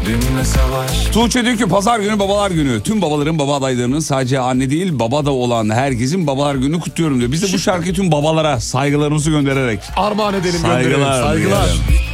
Tuğçe diyor ki pazar günü babalar günü. Tüm babaların, baba adaylarının, sadece anne değil baba da olan herkesin babalar günü kutluyorum diyor. Biz de bu şarkıyı tüm babalara saygılarımızı göndererek armağan edelim, saygılar. Saygılar.